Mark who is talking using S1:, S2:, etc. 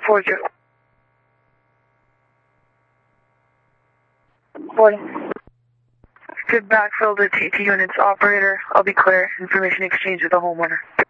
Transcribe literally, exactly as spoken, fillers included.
S1: four zero. forty. Good backfill to T T units. Operator, I'll be clear. Information exchange with the homeowner.